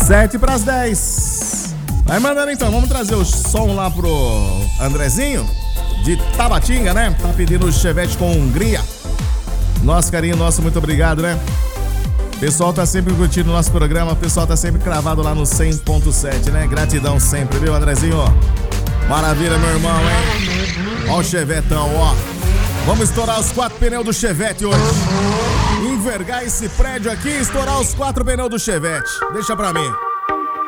7:10. Vai mandando então, vamos trazer o som lá pro Andrezinho, de Tabatinga, né? Tá pedindo o Chevette com Hungria. Nosso carinho, nosso muito obrigado, né? O pessoal tá sempre curtindo o nosso programa, o pessoal tá sempre cravado lá no 100.7, né? Gratidão sempre, viu, Andrezinho? Maravilha, meu irmão, hein? Ó o Chevetão, ó. Vamos estourar os 4 pneus do Chevette hoje. Envergar esse prédio aqui e estourar os 4 pneus do Chevette. Deixa pra mim.